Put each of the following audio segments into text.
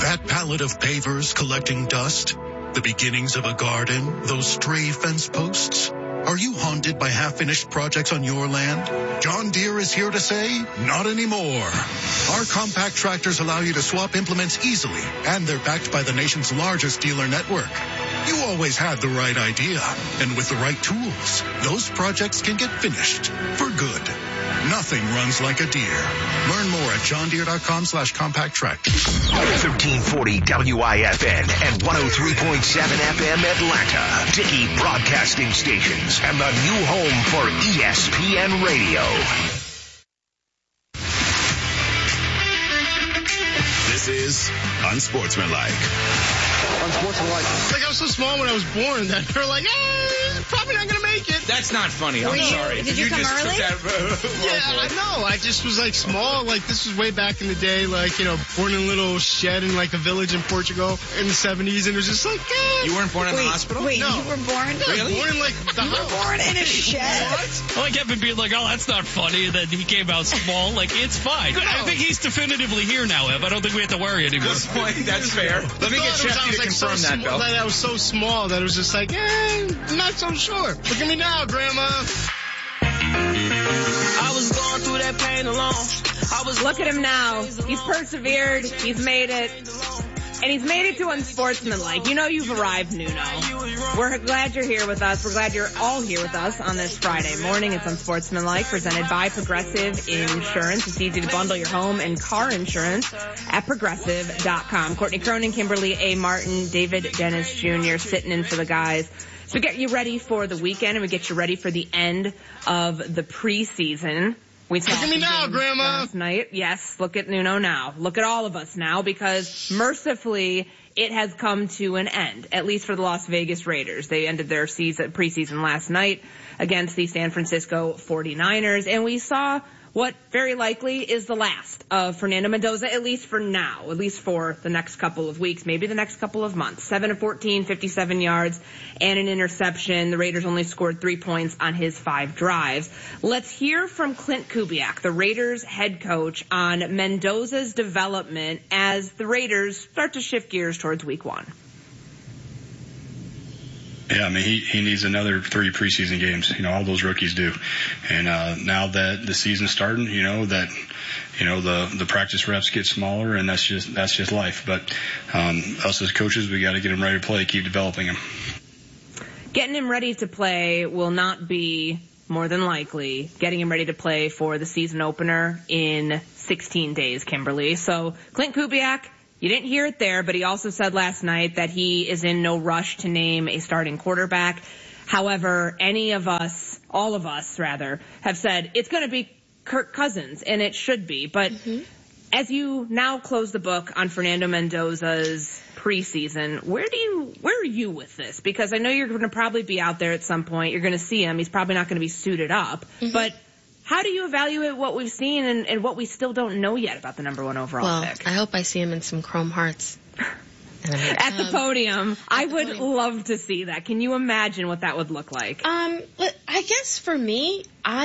That pallet of pavers collecting dust? The beginnings of a garden? Those stray fence posts? Are you haunted by half-finished projects on your land? John Deere is here to say, not anymore. Our compact tractors allow you to swap implements easily, and they're backed by the nation's largest dealer network. You always had the right idea, and with the right tools, those projects can get finished for good. Nothing runs like a Deere. Learn more at johndeere.com/compact tractor. 1340 WIFN and 103.7 FM Atlanta. Dickey Broadcasting Stations and the new home for ESPN Radio. This is Unsportsmanlike. Unsportsmanlike. Like I was so small when I was born that they were like, hey, probably not going to make it. That's not funny. I'm sorry. Did you come just early? Yeah, I know. I just was like small. Like this was way back in the day. Like, you know, born in a little shed in like a village in Portugal in the 70s. And it was just like, You weren't born in the hospital? Wait, No. you were born? Yeah, Really? born in like the You were born in a shed? What? I like Evan being like, oh, that's not funny, and then he came out small. Like, it's fine. No. I think he's definitively here now, Ev. I don't think we have to worry anymore. Good point. That's fair. Let me get Shefty to confirm that, though. I was so small that it was just like, I'm not so sure. Look at me now, Grandma. I was going through that pain alone. Look at him now. He's persevered. He's made it. And he's made it to Unsportsmanlike. You know you've arrived, Nuno. We're glad you're here with us. We're glad you're all here with us on this Friday morning. It's Unsportsmanlike, presented by Progressive Insurance. It's easy to bundle your home and car insurance at Progressive.com. Courtney Cronin, Kimberly A. Martin, David Dennis Jr. sitting in for the guys. So we get you ready for the weekend, and we get you ready for the end of the preseason. Look at me now, Grandma. Last night. Yes, look at Nuno now. Look at all of us now, because mercifully it has come to an end, at least for the Las Vegas Raiders. They ended their preseason last night against the San Francisco 49ers, and we saw what very likely is the last of Fernando Mendoza, at least for now, at least for the next couple of weeks, maybe the next couple of months. 7 of 14, 57 yards, and an interception. The Raiders only scored 3 points on his 5 drives. Let's hear from Clint Kubiak, the Raiders head coach, on Mendoza's development as the Raiders start to shift gears towards week 1. Yeah, I mean, he needs another 3 preseason games. You know, all those rookies do. And now that the season's starting, the practice reps get smaller, and that's just life. But us as coaches, we got to get him ready to play, keep developing him. Getting him ready to play will not be, more than likely, getting him ready to play for the season opener in 16 days, Kimberly. So Clint Kubiak, you didn't hear it there, but he also said last night that he is in no rush to name a starting quarterback. However, all of us, have said it's going to be Kirk Cousins, and it should be. But as you now close the book on Fernando Mendoza's preseason, where are you with this? Because I know you're going to probably be out there at some point. You're going to see him. He's probably not going to be suited up. But how do you evaluate what we've seen and what we still don't know yet about the number 1 overall pick? I hope I see him in some chrome hearts. At the podium. I would love to see that. Can you imagine what that would look like? I guess for me,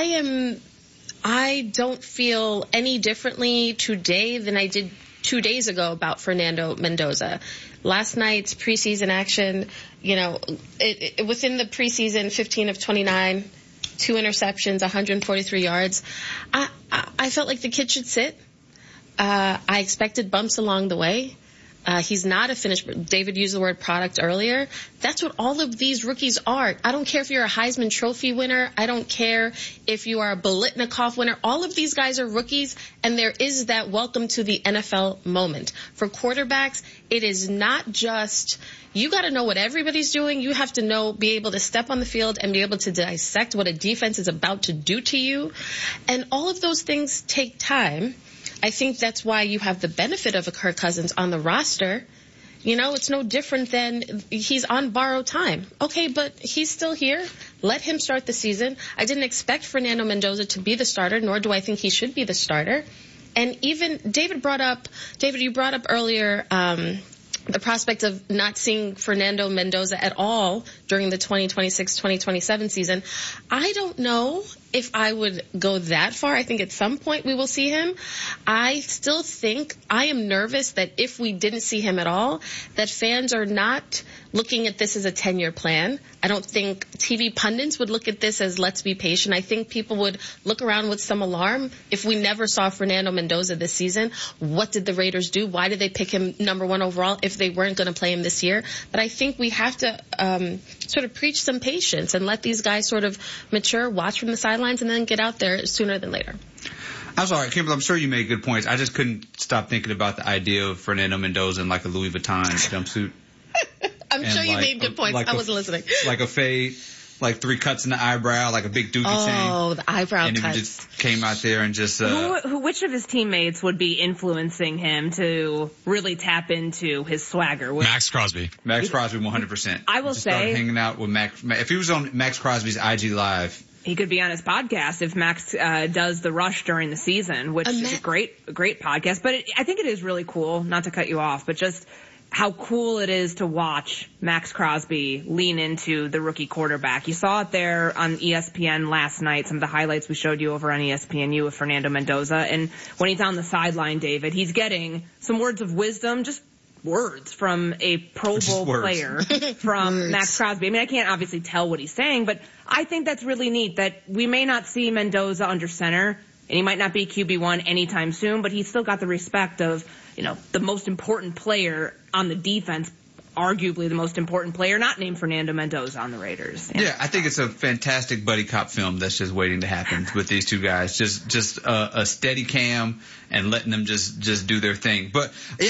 I don't feel any differently today than I did 2 days ago about Fernando Mendoza. Last night's preseason action, within the preseason, 15 of 29, 2 interceptions, 143 yards. I felt like the kid should sit. I expected bumps along the way. He's not a finished. David used the word product earlier. That's what all of these rookies are. I don't care if you're a Heisman Trophy winner. I don't care if you are a Biletnikoff winner. All of these guys are rookies, and there is that welcome to the NFL moment. For quarterbacks, it is not just, you got to know what everybody's doing. You have to be able to step on the field and be able to dissect what a defense is about to do to you. And all of those things take time. I think that's why you have the benefit of a Kirk Cousins on the roster. It's no different than he's on borrowed time. Okay, but he's still here. Let him start the season. I didn't expect Fernando Mendoza to be the starter, nor do I think he should be the starter. And even David, you brought up earlier the prospect of not seeing Fernando Mendoza at all during the 2026-2027 season. I don't know if I would go that far. I think at some point we will see him. I still think I am nervous that if we didn't see him at all, that fans are not looking at this as a 10-year plan. I don't think TV pundits would look at this as let's be patient. I think people would look around with some alarm if we never saw Fernando Mendoza this season. What did the Raiders do? Why did they pick him number 1 overall if they weren't going to play him this year? But I think we have to sort of preach some patience and let these guys sort of mature, watch from the sidelines, and then get out there sooner than later. I'm sorry, Kimberly, I'm sure you made good points. I just couldn't stop thinking about the idea of Fernando Mendoza in like a Louis Vuitton jumpsuit. I'm sure you made good points. I wasn't listening. Like a fade, like 3 cuts in the eyebrow, like a big dookie chain. Oh, the eyebrow cuts. And he just came out there and just... Which of his teammates would be influencing him to really tap into his swagger? Max Crosby. Max Crosby, 100%. I will say... Start hanging out with Max. If he was on Max Crosby's IG Live... He could be on his podcast if Max does The Rush during the season, which is a great podcast. But I think it is really cool, not to cut you off, but just how cool it is to watch Max Crosby lean into the rookie quarterback. You saw it there on ESPN last night, some of the highlights we showed you over on ESPNU with Fernando Mendoza. And when he's on the sideline, David, he's getting some words of wisdom, just words from a Pro Bowl player from Max Crosby. I mean, I can't obviously tell what he's saying, but I think that's really neat that we may not see Mendoza under center, and he might not be QB1 anytime soon, but he's still got the respect of, the most important player on the defense, arguably the most important player, not named Fernando Mendoza on the Raiders. Yeah, I think it's a fantastic buddy cop film that's just waiting to happen with these two guys. Just a steady cam and letting them just do their thing. But yeah,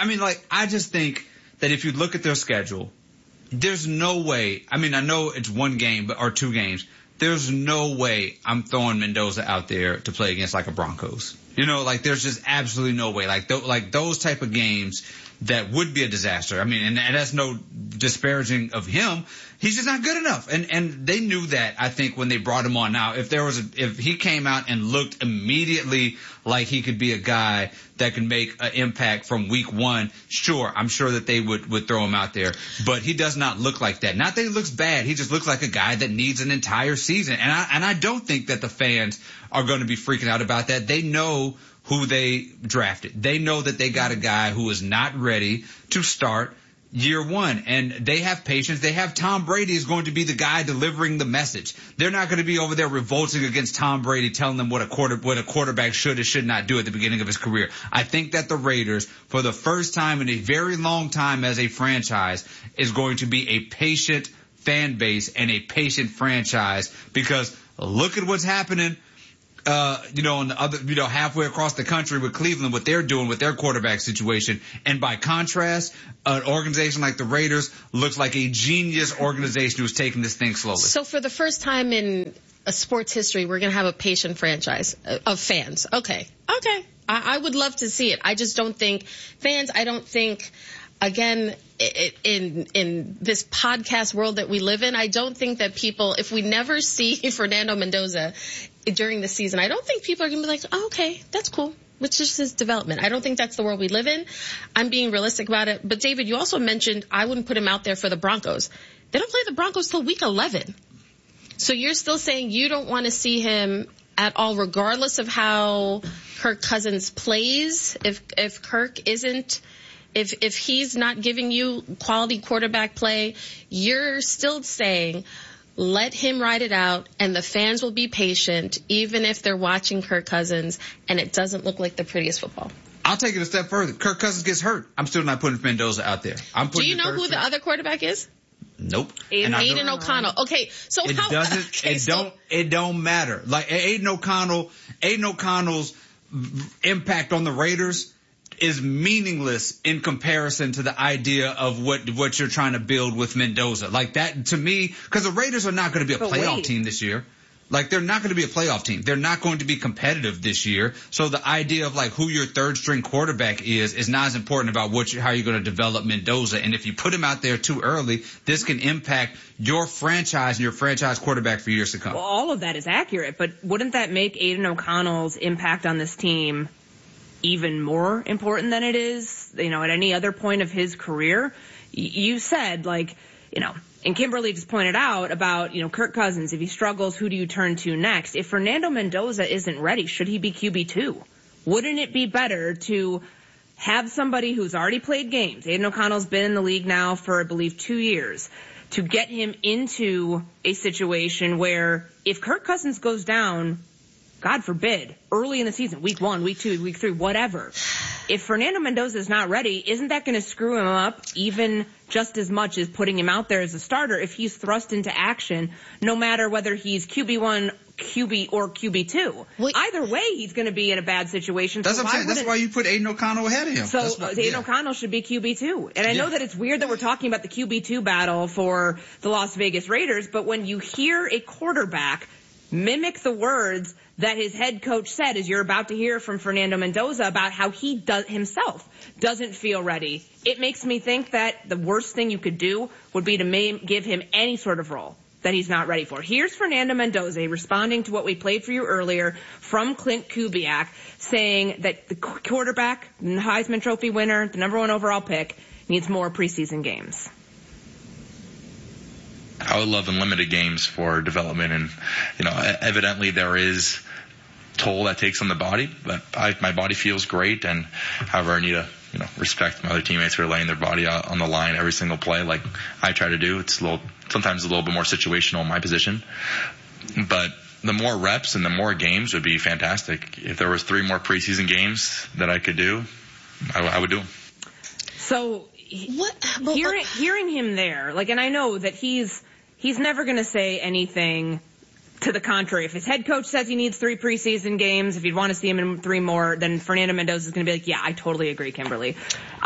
I just think that if you look at their schedule, there's no way. I mean, I know it's 1 game or 2 games. There's no way I'm throwing Mendoza out there to play against like a Broncos. There's just absolutely no way. Like those type of games that would be a disaster. I mean, and that's no disparaging of him. He's just not good enough. And they knew that, I think, when they brought him on. Now, if he came out and looked immediately like he could be a guy that can make an impact from week 1, sure, I'm sure that they would throw him out there. But he does not look like that. Not that he looks bad. He just looks like a guy that needs an entire season. And I don't think that the fans are going to be freaking out about that. They know who they drafted. They know that they got a guy who is not ready to start year 1, and they have patience. They have Tom Brady is going to be the guy delivering the message. They're not going to be over there revolting against Tom Brady, telling them what a quarterback should or should not do at the beginning of his career. I think that the Raiders, for the first time in a very long time as a franchise, is going to be a patient fan base and a patient franchise, because look at what's happening. On the other, halfway across the country with Cleveland, what they're doing with their quarterback situation. And by contrast, an organization like the Raiders looks like a genius organization who's taking this thing slowly. So for the first time in a sports history, we're going to have a patient franchise of fans. Okay. I would love to see it. I just don't think fans, again, in this podcast world that we live in, I don't think that people, if we never see Fernando Mendoza during the season, I don't think people are going to be like, oh, okay, that's cool. It's just his development. I don't think that's the world we live in. I'm being realistic about it. But David, you also mentioned I wouldn't put him out there for the Broncos. They don't play the Broncos till week 11. So you're still saying you don't want to see him at all, regardless of how Kirk Cousins plays, if Kirk isn't, if he's not giving you quality quarterback play, you're still saying let him ride it out and the fans will be patient even if they're watching Kirk Cousins and it doesn't look like the prettiest football. I'll take it a step further. Kirk Cousins gets hurt. I'm still not putting Mendoza out there. Do you know who the other quarterback is? Nope. Aiden O'Connell. Okay, so it don't matter. Like Aiden O'Connell's impact on the Raiders is meaningless in comparison to the idea of what you're trying to build with Mendoza. Like that, to me, because the Raiders are not going to be a playoff team this year. Like, they're not going to be a playoff team. They're not going to be competitive this year. So the idea of, like, who your third string quarterback is not as important about how you're going to develop Mendoza. And if you put him out there too early, this can impact your franchise and your franchise quarterback for years to come. Well, all of that is accurate, but wouldn't that make Aiden O'Connell's impact on this team even more important than it is, at any other point of his career? You said, And Kimberly just pointed out about, Kirk Cousins. If he struggles, who do you turn to next? If Fernando Mendoza isn't ready, should he be QB2? Wouldn't it be better to have somebody who's already played games? Aiden O'Connell's been in the league now for, I believe, 2 years. To get him into a situation where if Kirk Cousins goes down, God forbid, early in the season, week 1, week 2, week 3, whatever, if Fernando Mendoza is not ready, isn't that going to screw him up even just as much as putting him out there as a starter if he's thrust into action, no matter whether he's QB1, QB, or QB2? Either way, he's going to be in a bad situation. That's what I'm saying. That's why you put Aiden O'Connell ahead of him. So Aiden O'Connell should be QB2. And I know that it's weird that we're talking about the QB2 battle for the Las Vegas Raiders, but when you hear a quarterback mimic the words that his head coach said, as you're about to hear from Fernando Mendoza, about how he himself doesn't feel ready, it makes me think that the worst thing you could do would be to give him any sort of role that he's not ready for. Here's Fernando Mendoza responding to what we played for you earlier from Clint Kubiak, saying that the quarterback, Heisman Trophy winner, the number 1 overall pick, needs more preseason games. I would love unlimited games for development, and evidently there is toll that takes on the body, but my body feels great, and however I need to respect my other teammates who are laying their body out on the line every single play like I try to do. It's sometimes a little bit more situational in my position, but the more reps and the more games would be fantastic. If there was 3 more preseason games that I could do, I would do them. So hearing him there, and I know that he's never going to say anything to the contrary. If his head coach says he needs 3 preseason games, if you'd want to see him in 3 more, then Fernando Mendoza is going to be like, yeah, I totally agree, Kimberly.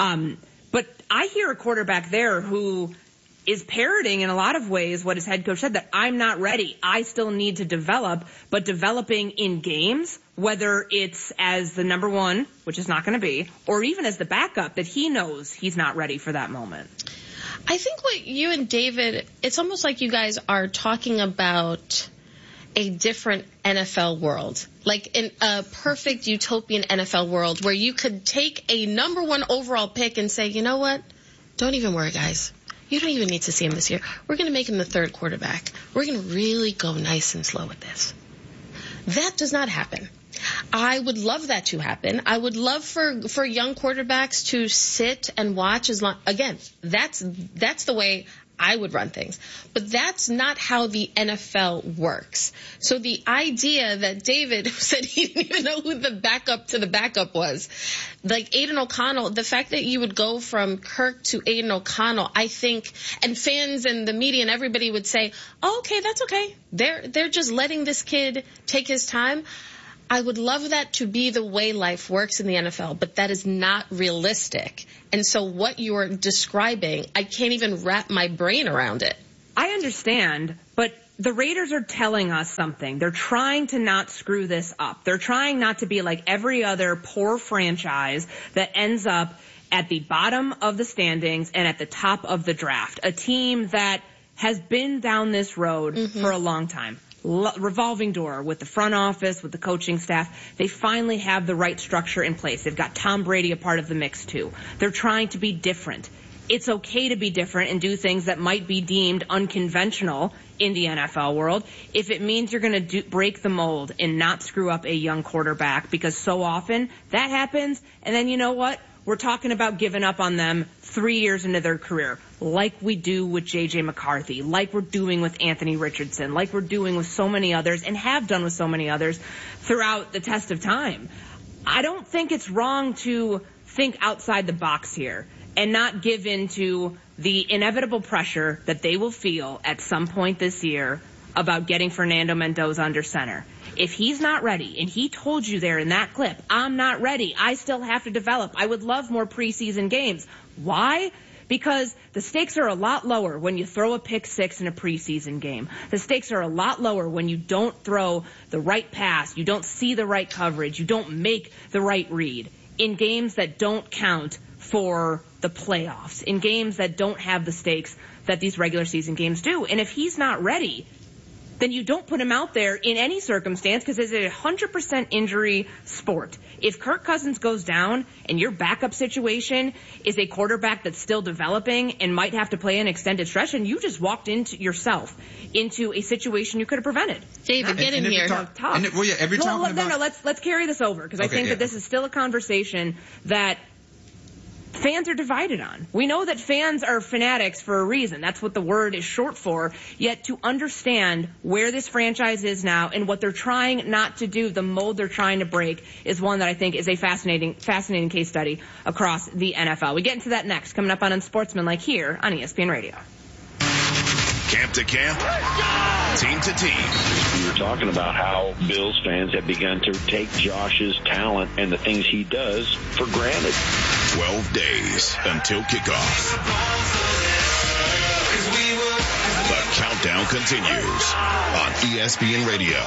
But I hear a quarterback there who is parroting in a lot of ways what his head coach said, that I'm not ready. I still need to develop, but developing in games, whether it's as the number 1, which is not going to be, or even as the backup, that he knows he's not ready for that moment. I think what you and David, it's almost like you guys are talking about a different NFL world, like in a perfect utopian NFL world where you could take a number 1 overall pick and say, you know what? Don't even worry, guys. You don't even need to see him this year. We're going to make him the 3rd quarterback. We're going to really go nice and slow with this. That does not happen. I would love that to happen. I would love for young quarterbacks to sit and watch as long. Again, that's the way I would run things. But that's not how the NFL works. So the idea that David said he didn't even know who the backup to the backup was, like Aiden O'Connell, the fact that you would go from Kirk to Aiden O'Connell, I think, and fans and the media and everybody would say, oh, okay, that's okay. They're just letting this kid take his time. I would love that to be the way life works in the NFL, but that is not realistic. And so what you're describing, I can't even wrap my brain around it. I understand, but the Raiders are telling us something. They're trying to not screw this up. They're trying not to be like every other poor franchise that ends up at the bottom of the standings and at the top of the draft. A team that has been down this road for a long time. Revolving door with the front office, with the coaching staff. They finally have the right structure in place. They've got Tom Brady a part of the mix too. They're trying to be different. It's okay to be different and do things that might be deemed unconventional in the NFL world if it means you're going to break the mold and not screw up a young quarterback, because so often that happens, and then you know what? We're talking about giving up on them 3 years into their career, like we do with J.J. McCarthy, like we're doing with Anthony Richardson, like we're doing with so many others and have done with so many others throughout the test of time. I don't think it's wrong to think outside the box here and not give in to the inevitable pressure that they will feel at some point this year about getting Fernando Mendoza under center. If he's not ready, and he told you there in that clip, I'm not ready, I still have to develop, I would love more preseason games. Why? Because the stakes are a lot lower when you throw a pick 6 in a preseason game. The stakes are a lot lower when you don't throw the right pass, you don't see the right coverage, you don't make the right read. In games that don't count for the playoffs, in games that don't have the stakes that these regular season games do. And if he's not ready, then you don't put him out there in any circumstance because it's a 100% injury sport. If Kirk Cousins goes down and your backup situation is a quarterback that's still developing and might have to play an extended stretch, and you just walked into yourself into a situation you could have prevented. David, get in here. Let's carry this over because I think that this is still a conversation that fans are divided on. We know that fans are fanatics for a reason. That's what the word is short for. Yet to understand where this franchise is now and what they're trying not to do, the mold they're trying to break, is one that I think is a fascinating case study across the NFL. We get into that next, coming up on Unsportsmanlike here on ESPN Radio. Camp to camp, team to team. We were talking about how Bills fans have begun to take Josh's talent and the things he does for granted. 12 days until kickoff. The countdown continues on ESPN Radio.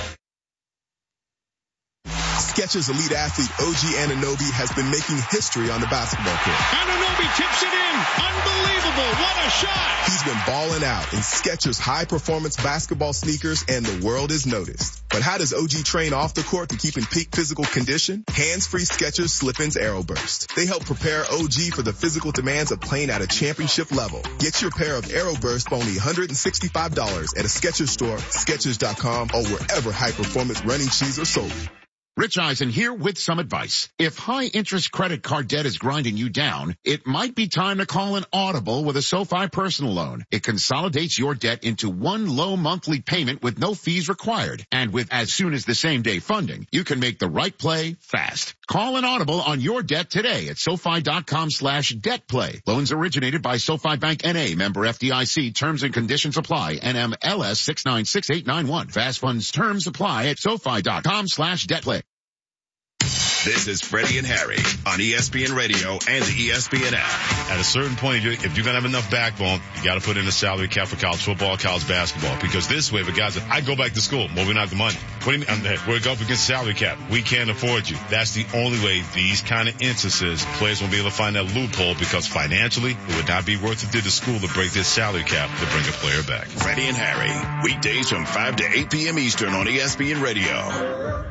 Skechers elite athlete OG Anunoby has been making history on the basketball court. Anunoby tips it in. Unbelievable. What a shot. He's been balling out in Skechers high-performance basketball sneakers, and the world has noticed. But how does OG train off the court to keep in peak physical condition? Hands-free Skechers Slip-ins Aeroburst. They help prepare OG for the physical demands of playing at a championship level. Get your pair of Aeroburst for only $165 at a Skechers store, Skechers.com, or wherever high-performance running shoes are sold. Rich Eisen here with some advice. If high-interest credit card debt is grinding you down, it might be time to call an Audible with a SoFi personal loan. It consolidates your debt into one low monthly payment with no fees required. And with as soon as the same-day funding, you can make the right play fast. Call an Audible on your debt today at SoFi.com/debtplay. Loans originated by SoFi Bank N.A., member FDIC. Terms and conditions apply. NMLS 696891. Fast funds terms apply at SoFi.com/debtplay. This is Freddie and Harry on ESPN Radio and the ESPN app. At a certain point, if you're going to have enough backbone, you got to put in a salary cap for college football, college basketball. Because this way, if a guy's like, I go back to school, well, we don't have the money. What do you mean? We're up against salary cap. We can't afford you. That's the only way these kind of instances, players won't be able to find that loophole because financially, it would not be worth it to the school to break this salary cap to bring a player back. Freddie and Harry, weekdays from 5 to 8 p.m. Eastern on ESPN Radio.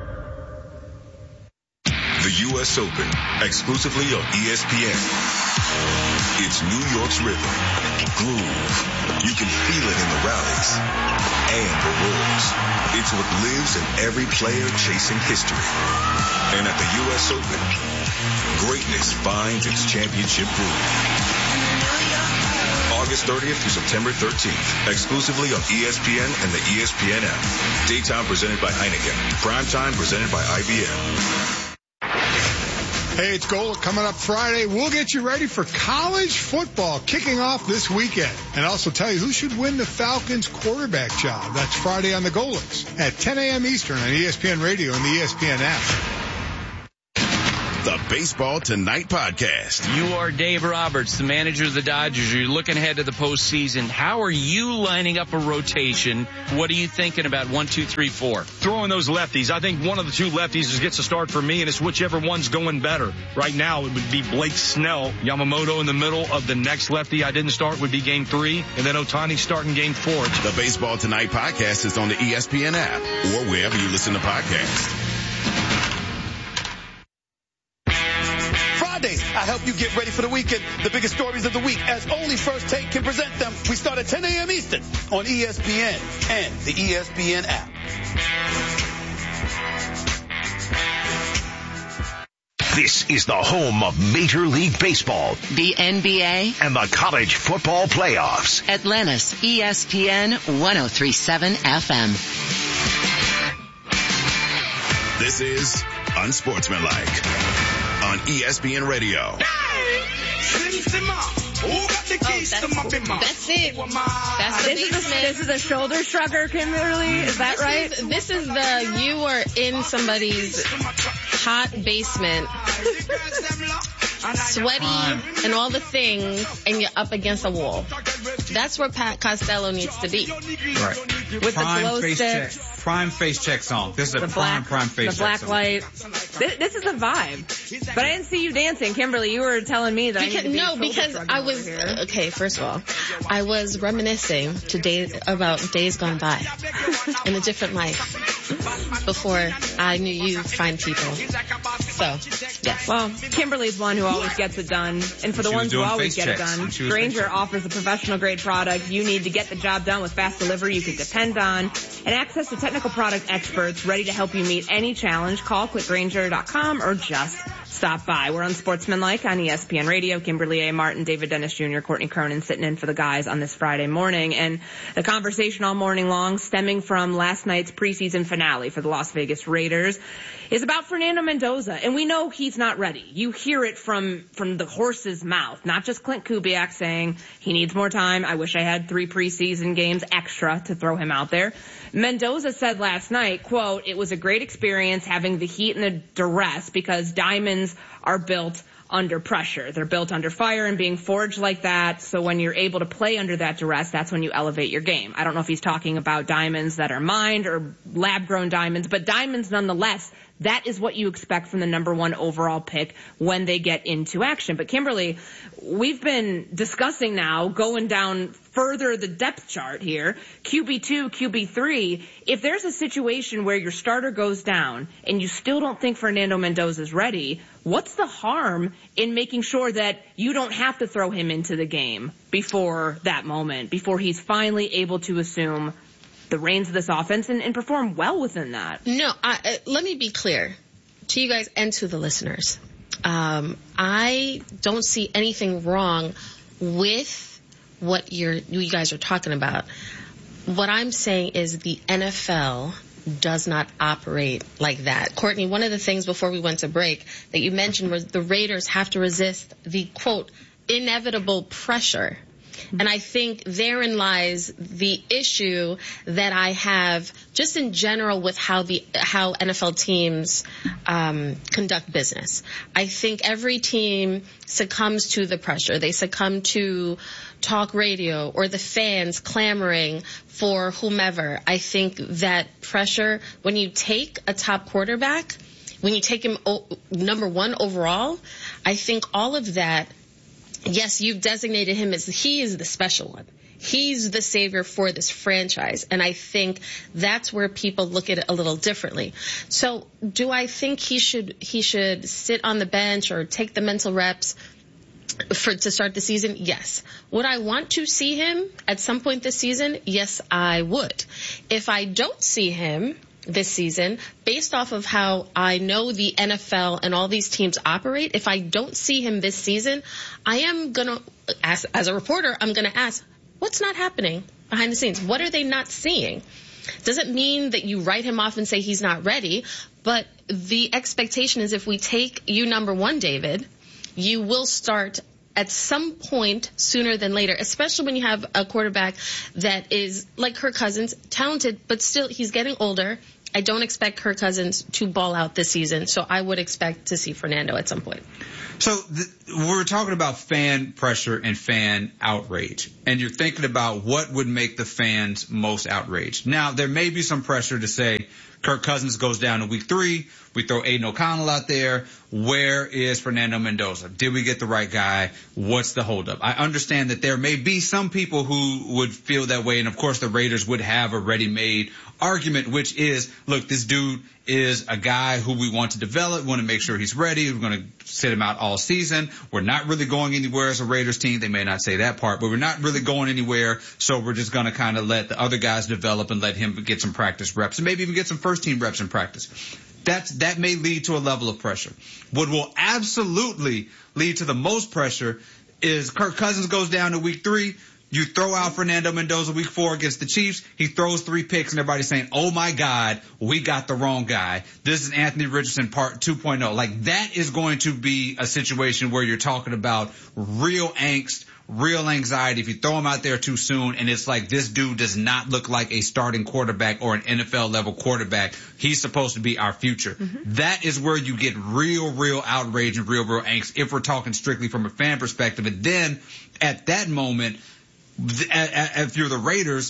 The U.S. Open, exclusively on ESPN. It's New York's rhythm, groove. You can feel it in the rallies and the rules. It's what lives in every player chasing history. And at the U.S. Open, greatness finds its championship groove. August 30th through September 13th, exclusively on ESPN and the ESPN app. Daytime presented by Heineken. Primetime presented by IBM. Hey, it's Golic coming up Friday. We'll get you ready for college football kicking off this weekend. And also tell you who should win the Falcons quarterback job. That's Friday on the Golics at 10 a.m. Eastern on ESPN Radio and the ESPN app. The Baseball Tonight podcast. You are Dave Roberts, the manager of the Dodgers. You're looking ahead to the postseason. How are you lining up a rotation? What are you thinking about 1, 2, 3, 4? Throwing those lefties. I think one of the two lefties gets a start for me, and it's whichever one's going better. Right now, it would be Blake Snell. Yamamoto in the middle of the next lefty I didn't start would be Game 3, and then Ohtani starting Game 4. The Baseball Tonight podcast is on the ESPN app or wherever you listen to podcasts. I help you get ready for the weekend. The biggest stories of the week, as only First Take can present them. We start at 10 a.m. Eastern on ESPN and the ESPN app. This is the home of Major League Baseball, the NBA, and the college football playoffs. Atlanta's ESPN 103.7 FM. This is Unsportsmanlike on ESPN Radio. That's it. That's the this is a shoulder shrugger, Kimberly. Is that right? This is the you are in somebody's hot basement, sweaty and all the things, and you're up against a wall. That's where Pat Costello needs to be. Right. With prime the glow face sticks. Check. Prime face check song. This is a prime face check song. The black light. This is a vibe. But I didn't see you dancing, Kimberly. You were telling me that because I was okay. First of all, I was reminiscing about days gone by in a different life before I knew you fine people. So, yes. Well, Kimberly's one who always gets it done, and for the ones who always get it done, Grainger offers a professional-grade product you need to get the job done with fast delivery you can depend on, and access to technical product experts ready to help you meet any challenge. Call quickgrainger.com or just stop by. We're on Sportsmanlike on ESPN Radio. Kimberly A. Martin, David Dennis Jr., Courtney Cronin sitting in for the guys on this Friday morning. And the conversation all morning long, stemming from last night's preseason finale for the Las Vegas Raiders, is about Fernando Mendoza. And we know he's not ready. You hear it from the horse's mouth, not just Clint Kubiak saying he needs more time. I wish I had 3 preseason games extra to throw him out there. Mendoza said last night, quote, "It was a great experience having the heat and the duress because diamonds are built under pressure. They're built under fire and being forged like that. So when you're able to play under that duress, that's when you elevate your game." I don't know if he's talking about diamonds that are mined or lab-grown diamonds, but diamonds nonetheless. That is what you expect from the number 1 overall pick when they get into action. But Kimberly, we've been discussing now, going down further the depth chart here, QB2, QB3. If there's a situation where your starter goes down and you still don't think Fernando Mendoza's ready, what's the harm in making sure that you don't have to throw him into the game before that moment, before he's finally able to assume the reins of this offense and perform well within that? No, let me be clear to you guys and to the listeners. I don't see anything wrong with what you guys are talking about. What I'm saying is the NFL does not operate like that. Courtney, one of the things before we went to break that you mentioned was the Raiders have to resist the, quote, inevitable pressure. And I think therein lies the issue that I have just in general with how NFL teams conduct business. I think every team succumbs to the pressure. They succumb to talk radio or the fans clamoring for whomever. I think that pressure, when you take a top quarterback, when you take him number 1 overall, I think all of that, yes, you've designated him as he is the special one. He's the savior for this franchise. And I think that's where people look at it a little differently. So do I think he should sit on the bench or take the mental reps to start the season? Yes. Would I want to see him at some point this season? Yes, I would. If I don't see him this season, based off of how I know the NFL and all these teams operate, if I don't see him this season, I am going to ask, as a reporter, I'm going to ask, what's not happening behind the scenes? What are they not seeing? Doesn't mean that you write him off and say he's not ready, but the expectation is if we take you number 1, David, you will start at some point sooner than later, especially when you have a quarterback that is like Kirk Cousins, talented, but still he's getting older. I don't expect Kirk Cousins to ball out this season, so I would expect to see Fernando at some point. So we're talking about fan pressure and fan outrage, and you're thinking about what would make the fans most outraged. Now, there may be some pressure to say Kirk Cousins goes down in week 3. We throw Aiden O'Connell out there. Where is Fernando Mendoza? Did we get the right guy? What's the holdup? I understand that there may be some people who would feel that way, and of course the Raiders would have a ready-made argument, which is, look, this dude is a guy who we want to develop. We want to make sure he's ready. We're going to sit him out all season. We're not really going anywhere as a Raiders team. They may not say that part, but we're not really going anywhere. So we're just going to kind of let the other guys develop and let him get some practice reps and maybe even get some first team reps in practice. That may lead to a level of pressure. What will absolutely lead to the most pressure is Kirk Cousins goes down to week 3. You throw out Fernando Mendoza week 4 against the Chiefs. He throws 3 picks and everybody's saying, oh my God, we got the wrong guy. This is Anthony Richardson part 2.0. Like, that is going to be a situation where you're talking about real angst, real anxiety if you throw him out there too soon and it's like this dude does not look like a starting quarterback or an NFL level quarterback. He's supposed to be our future. Mm-hmm. That is where you get real outrage and real angst if we're talking strictly from a fan perspective. And then at that moment, if you're the Raiders,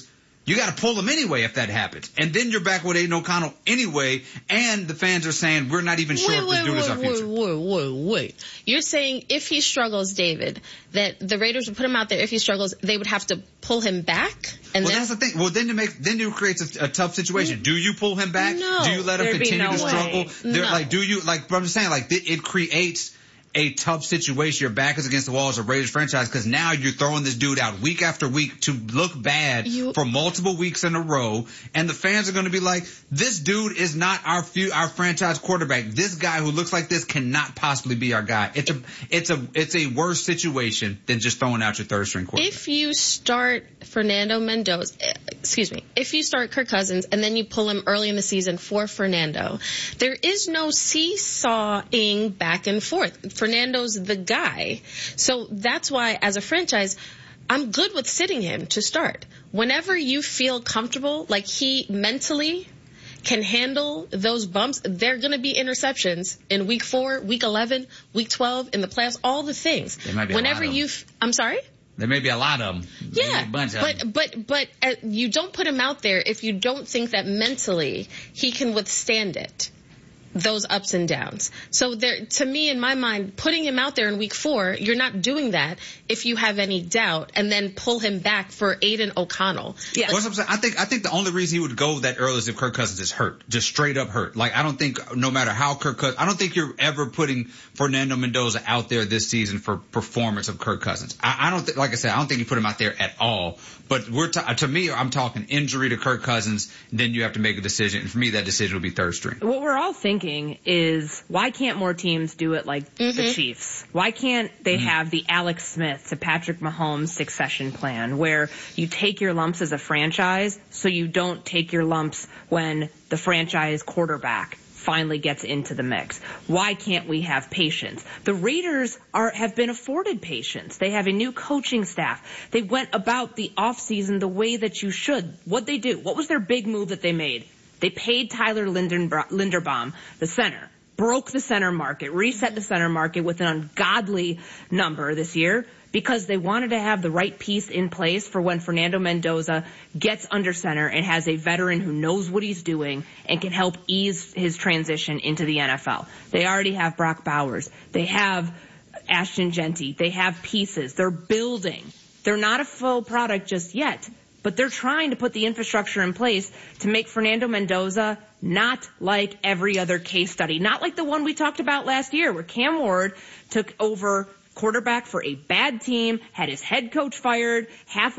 you got to pull him anyway if that happens. And then you're back with Aiden O'Connell anyway, and the fans are saying we're not even sure if this dude is our future. Wait. You're saying if he struggles, David, that the Raiders would put him out there. If he struggles, they would have to pull him back? And well, that's the thing. Well, then you create a tough situation. Do you pull him back? No. Do you let him continue to struggle? No. Do you, but I'm just saying, it creates a tough situation. Your back is against the wall as a Raiders franchise because now you're throwing this dude out week after week to look bad for multiple weeks in a row, and the fans are going to be like, this dude is not our franchise quarterback. This guy who looks like this cannot possibly be our guy. It's a worse situation than just throwing out your third string quarterback. If you start if you start Kirk Cousins and then you pull him early in the season for Fernando, there is no seesawing back and forth. Fernando's the guy. So that's why, as a franchise, I'm good with sitting him to start. Whenever you feel comfortable, like he mentally can handle those bumps, there are going to be interceptions in week 4, week 11, week 12, in the playoffs, all the things. There might be a lot of them. I'm sorry? There may be a lot of them. Yeah, a bunch of them. But you don't put him out there if you don't think that mentally he can withstand it. Those ups and downs. So to me, in my mind, putting him out there in week 4, you're not doing that if you have any doubt, and then pull him back for Aiden O'Connell. Yeah. What's I'm saying? I think the only reason he would go that early is if Kirk Cousins is hurt, just straight up hurt. I don't think no matter how I don't think you're ever putting Fernando Mendoza out there this season for performance of Kirk Cousins. I don't think, like I said, I don't think you put him out there at all. But to me, I'm talking injury to Kirk Cousins. Then you have to make a decision, and for me, that decision would be third string. What we're all thinking is, why can't more teams do it like the Chiefs? Why can't they have the Alex Smith to Patrick Mahomes succession plan, where you take your lumps as a franchise so you don't take your lumps when the franchise quarterback finally gets into the mix? Why can't we have patience? The Raiders have been afforded patience. They have a new coaching staff. They went about the offseason the way that you should. What'd they do? What was their big move that they made? They paid Tyler Linderbaum, the center, broke the center market, reset the center market with an ungodly number this year, because they wanted to have the right piece in place for when Fernando Mendoza gets under center and has a veteran who knows what he's doing and can help ease his transition into the NFL. They already have Brock Bowers. They have Ashton Genty. They have pieces. They're building. They're not a full product just yet, but they're trying to put the infrastructure in place to make Fernando Mendoza not like every other case study, not like the one we talked about last year where Cam Ward took over quarterback for a bad team, had his head coach fired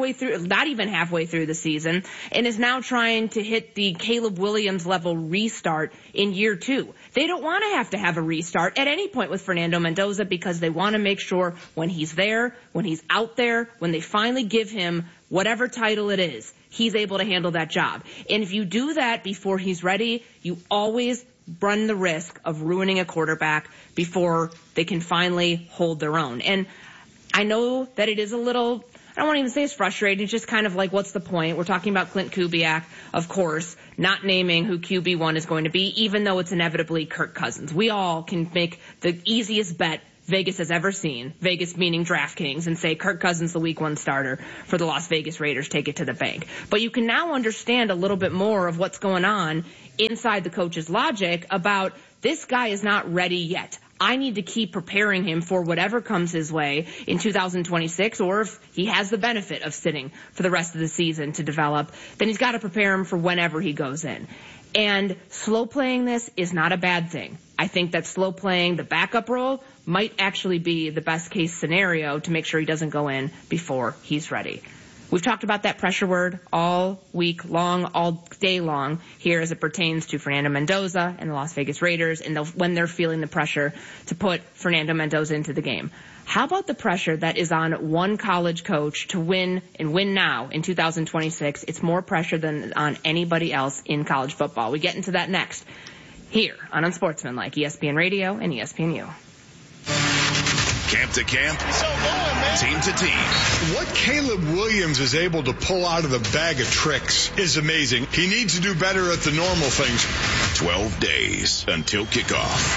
not even halfway through the season, and is now trying to hit the Caleb Williams level restart in year 2. They don't want to have a restart at any point with Fernando Mendoza, because they want to make sure when he's there, when he's out there, when they finally give him whatever title it is, he's able to handle that job. And if you do that before he's ready, you always run the risk of ruining a quarterback before they can finally hold their own. And I know that it is a little, I don't want to even say it's frustrating. It's just kind of like, what's the point? We're talking about Clint Kubiak, of course, not naming who QB1 is going to be, even though it's inevitably Kirk Cousins. We all can make the easiest bet Vegas has ever seen, Vegas meaning DraftKings, and say Kirk Cousins the week 1 starter for the Las Vegas Raiders, take it to the bank. But you can now understand a little bit more of what's going on inside the coach's logic about, this guy is not ready yet. I need to keep preparing him for whatever comes his way in 2026, or if he has the benefit of sitting for the rest of the season to develop, then he's got to prepare him for whenever he goes in. And slow playing this is not a bad thing. I think that slow playing the backup role might actually be the best case scenario to make sure he doesn't go in before he's ready. We've talked about that pressure word all week long, all day long here as it pertains to Fernando Mendoza and the Las Vegas Raiders, and when they're feeling the pressure to put Fernando Mendoza into the game. How about the pressure that is on one college coach to win and win now in 2026? It's more pressure than on anybody else in college football. We get into that next here on Unsportsmanlike, ESPN Radio and ESPNU. Camp to camp, team to team. What Caleb Williams is able to pull out of the bag of tricks is amazing. He needs to do better at the normal things. 12 days until kickoff.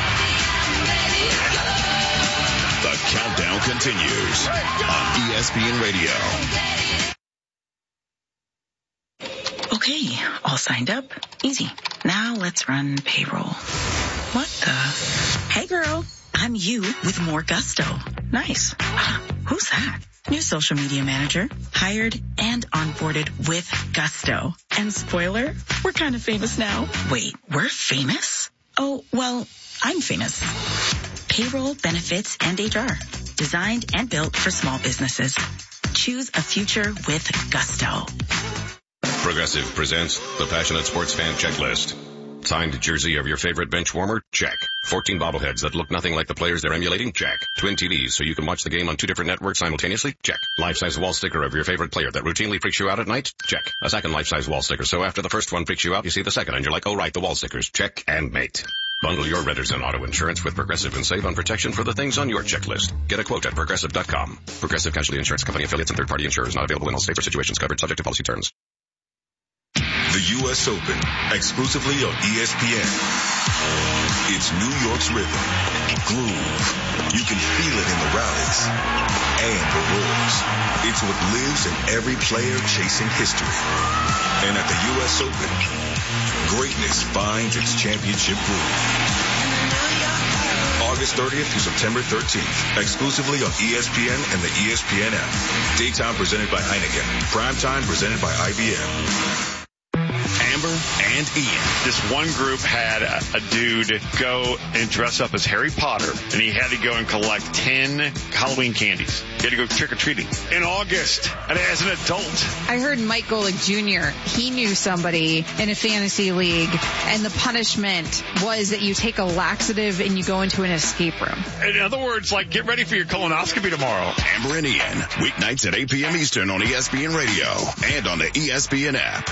The countdown continues on ESPN Radio. Okay, all signed up. Easy. Now let's run payroll. What the? Hey girl, I'm you with more gusto. Nice. Who's that? New social media manager. Hired and onboarded with gusto. And spoiler, we're kind of famous now. Wait, we're famous? Oh, well, I'm famous. Payroll, benefits, and HR. Designed and built for small businesses. Choose a future with gusto. Progressive presents the Passionate Sports Fan Checklist. Signed jersey of your favorite bench warmer? Check. 14 bobbleheads that look nothing like the players they're emulating? Check. Twin TVs so you can watch the game on 2 different networks simultaneously? Check. Life-size wall sticker of your favorite player that routinely freaks you out at night? Check. A second life-size wall sticker so after the first one freaks you out, you see the second and you're like, oh right, the wall stickers. Check and mate. Bundle your renters and auto insurance with Progressive and save on protection for the things on your checklist. Get a quote at Progressive.com. Progressive Casualty Insurance Company affiliates and third-party insurers not available in all states or situations covered subject to policy terms. The U.S. Open, exclusively on ESPN. It's New York's rhythm, groove. You can feel it in the rallies and the roars. It's what lives in every player chasing history. And at the U.S. Open, greatness finds its championship groove. August 30th through September 13th, exclusively on ESPN and the ESPN app. Daytime presented by Heineken. Primetime presented by IBM. Amber and Ian. This one group had a dude go and dress up as Harry Potter, and he had to go and collect 10 Halloween candies. He had to go trick-or-treating in August, and as an adult. I heard Mike Golick Jr., he knew somebody in a fantasy league, and the punishment was that you take a laxative and you go into an escape room. In other words, like, get ready for your colonoscopy tomorrow. Amber and Ian, weeknights at 8 p.m. Eastern on ESPN Radio and on the ESPN app.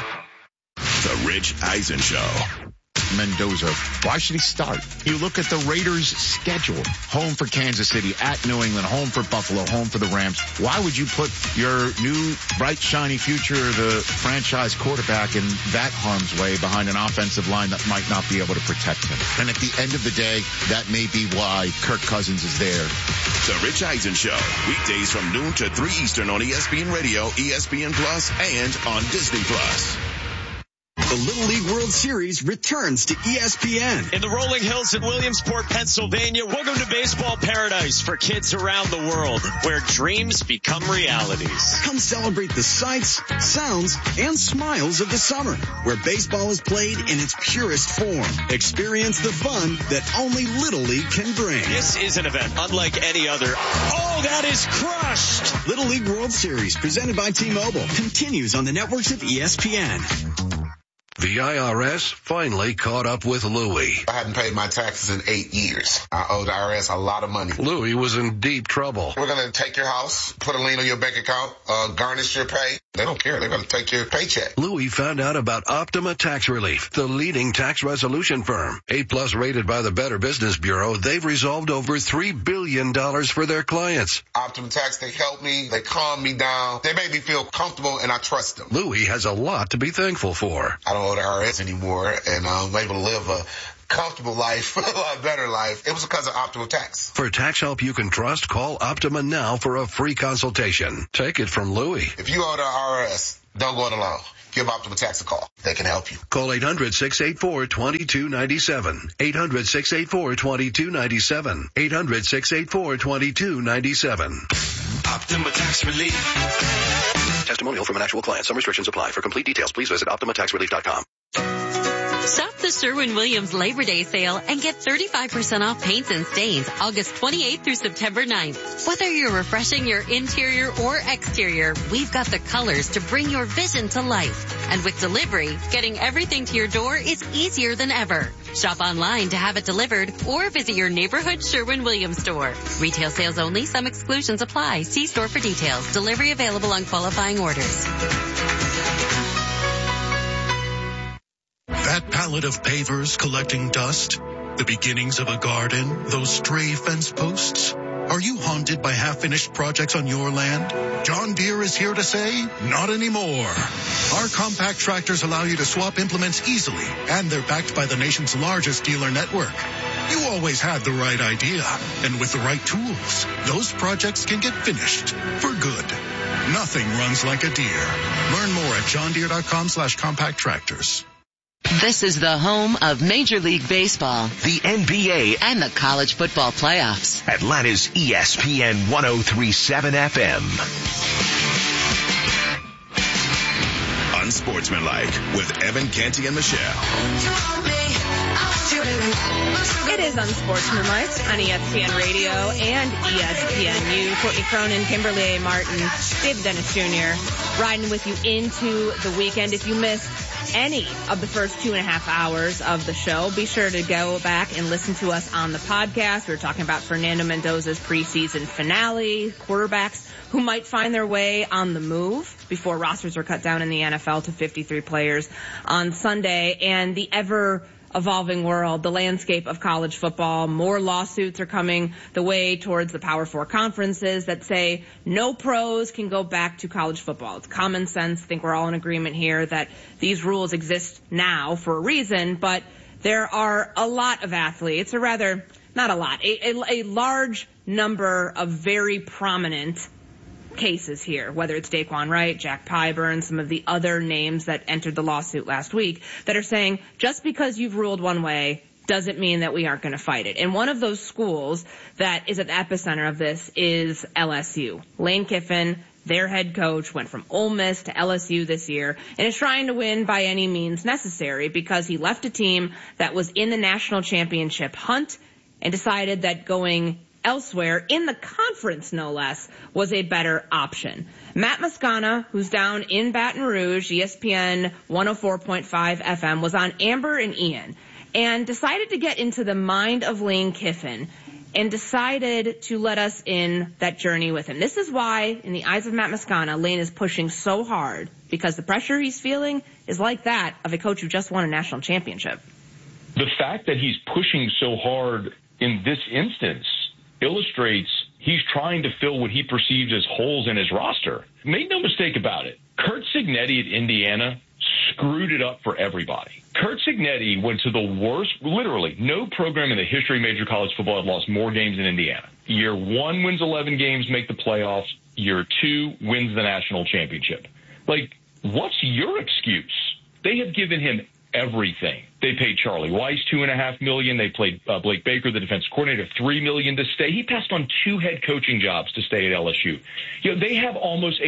The Rich Eisen Show. Mendoza. Why should he start? You look at the Raiders' schedule. Home for Kansas City, at New England, home for Buffalo, home for the Rams. Why would you put your new, bright, shiny future, the franchise quarterback, in that harm's way behind an offensive line that might not be able to protect him? And at the end of the day, that may be why Kirk Cousins is there. The Rich Eisen Show. Weekdays from noon to 3 Eastern on ESPN Radio, ESPN Plus, and on Disney Plus. The Little League World Series returns to ESPN. In the rolling hills in Williamsport, Pennsylvania, welcome to baseball paradise for kids around the world, where dreams become realities. Come celebrate the sights, sounds, and smiles of the summer, where baseball is played in its purest form. Experience the fun that only Little League can bring. This is an event unlike any other. Oh, that is crushed! Little League World Series, presented by T-Mobile, continues on the networks of ESPN. The IRS finally caught up with Louie. I hadn't paid my taxes in 8 years. I owe the IRS a lot of money. Louie was in deep trouble. We're going to take your house, put a lien on your bank account, garnish your pay. They don't care. They're going to take your paycheck. Louie found out about Optima Tax Relief, the leading tax resolution firm. A+ rated by the Better Business Bureau, they've resolved over $3 billion for their clients. Optima Tax, they help me. They calm me down. They make me feel comfortable, and I trust them. Louie has a lot to be thankful for. I don't owe the IRS anymore, and I'm able to live a comfortable life, a lot better life. It was because of Optima Tax. For tax help you can trust, call Optima now for a free consultation. Take it from Louie. If you owe the IRS, don't go it alone. Give Optima Tax a call. They can help you. Call 800-684-2297. 800-684-2297. 800-684-2297. Optima Tax Relief. Testimonial from an actual client. Some restrictions apply. For complete details, please visit OptimaTaxRelief.com. Shop the Sherwin-Williams Labor Day sale and get 35% off paints and stains August 28th through September 9th. Whether you're refreshing your interior or exterior, we've got the colors to bring your vision to life. And with delivery, getting everything to your door is easier than ever. Shop online to have it delivered or visit your neighborhood Sherwin-Williams store. Retail sales only. Some exclusions apply. See store for details. Delivery available on qualifying orders. That pallet of pavers collecting dust, the beginnings of a garden, those stray fence posts. Are you haunted by half-finished projects on your land? John Deere is here to say, not anymore. Our compact tractors allow you to swap implements easily, and they're backed by the nation's largest dealer network. You always had the right idea, and with the right tools, those projects can get finished for good. Nothing runs like a Deere. Learn more at johndeere.com/compact tractors. This is the home of Major League Baseball, the NBA, and the college football playoffs. Atlanta's ESPN 103.7 FM. Unsportsmanlike with Evan Canty and Michelle. It is Unsportsmanlike on ESPN Radio and ESPNU. Courtney Cronin, Kimberly A. Martin, David Dennis Jr. riding with you into the weekend. If you missed any of the first 2.5 hours of the show, be sure to go back and listen to us on the podcast. We were talking about Fernando Mendoza's preseason finale, quarterbacks who might find their way on the move before rosters are cut down in the NFL to 53 players on Sunday, and the ever-evolving world, the landscape of college football. More lawsuits are coming the way towards the Power Four conferences that say no pros can go back to college football. It's common sense. I think we're all in agreement here that these rules exist now for a reason, but there are a lot of athletes, or rather, not a lot, a large number of very prominent cases here, whether it's Daquan Wright, Jack Pyburn, some of the other names that entered the lawsuit last week, that are saying just because you've ruled one way doesn't mean that we aren't going to fight it. And one of those schools that is at the epicenter of this is LSU. Lane Kiffin, their head coach, went from Ole Miss to LSU this year and is trying to win by any means necessary because he left a team that was in the national championship hunt and decided that going elsewhere, in the conference no less, was a better option. Matt Moscona, who's down in Baton Rouge, ESPN 104.5 FM, was on Amber and Ian and decided to get into the mind of Lane Kiffin and decided to let us in that journey with him. This is why, in the eyes of Matt Moscona, Lane is pushing so hard, because the pressure he's feeling is like that of a coach who just won a national championship. The fact that he's pushing so hard in this instance illustrates he's trying to fill what he perceives as holes in his roster. Make no mistake about it. Curt Cignetti at Indiana screwed it up for everybody. Curt Cignetti went to the worst, literally, no program in the history of major college football had lost more games than Indiana. Year 1 wins 11 games, make the playoffs. Year 2 wins the national championship. Like, what's your excuse? They have given him everything. They paid Charlie Weiss $2.5 million. They played Blake Baker, the defense coordinator, $3 million to stay. He passed on 2 head coaching jobs to stay at LSU. You know, they have almost a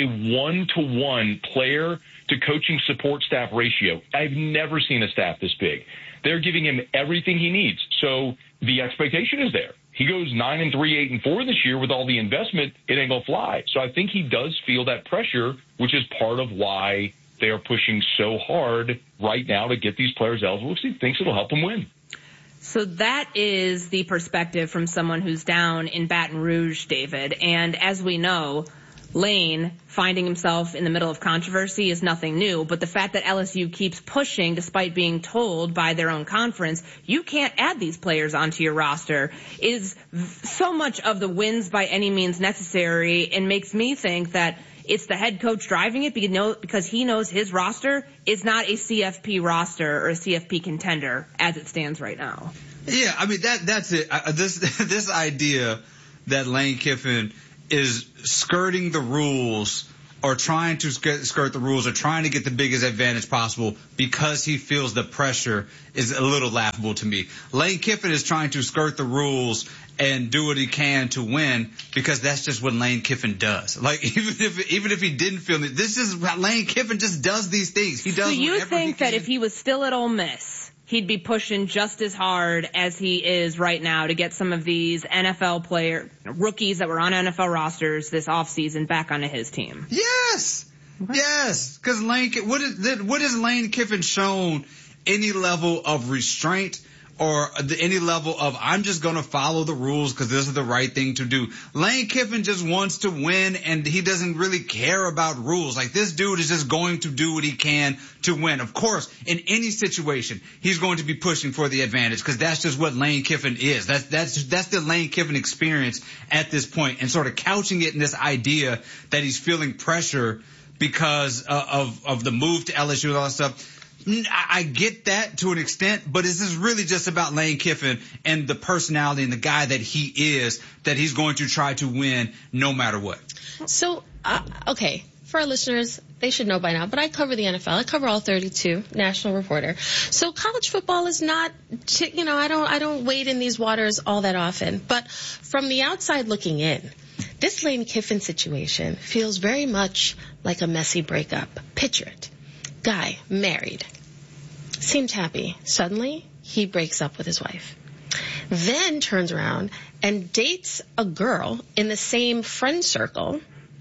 1-to-1 player to coaching support staff ratio. I've never seen a staff this big. They're giving him everything he needs. So the expectation is there. He goes 9-3, 8-4 this year with all the investment. It ain't gonna fly. So I think he does feel that pressure, which is part of why they are pushing so hard right now to get these players eligible because he thinks it'll help them win. So that is the perspective from someone who's down in Baton Rouge, David. And as we know, Lane finding himself in the middle of controversy is nothing new. But the fact that LSU keeps pushing despite being told by their own conference, you can't add these players onto your roster, is so much of the wins by any means necessary, and makes me think that it's the head coach driving it because he knows his roster is not a CFP roster or a CFP contender as it stands right now. Yeah, I mean, that's it. This idea that Lane Kiffin is skirting the rules or trying to skirt the rules or trying to get the biggest advantage possible because he feels the pressure is a little laughable to me. Lane Kiffin is trying to skirt the rules and do what he can to win because that's just what Lane Kiffin does. Like, even if he didn't feel it, this is how Lane Kiffin just does these things. He does. So you think that if he was still at Ole Miss, he'd be pushing just as hard as he is right now to get some of these NFL rookies that were on NFL rosters this offseason back onto his team? Yes. What? Yes. Because what has Lane Kiffin shown any level of restraint or any level of I'm just going to follow the rules because this is the right thing to do. Lane Kiffin just wants to win, and he doesn't really care about rules. Like, this dude is just going to do what he can to win. Of course, in any situation, he's going to be pushing for the advantage because that's just what Lane Kiffin is. That's the Lane Kiffin experience at this point, and sort of couching it in this idea that he's feeling pressure because of the move to LSU and all that stuff. I get that to an extent, but this is really just about Lane Kiffin and the personality and the guy that he is, that he's going to try to win no matter what. So, okay, for our listeners, they should know by now, but I cover the NFL. I cover all 32, national reporter. So college football is not, I don't wade in these waters all that often. But from the outside looking in, this Lane Kiffin situation feels very much like a messy breakup. Picture it. Guy, married, seemed happy. Suddenly, he breaks up with his wife. Then turns around and dates a girl in the same friend circle.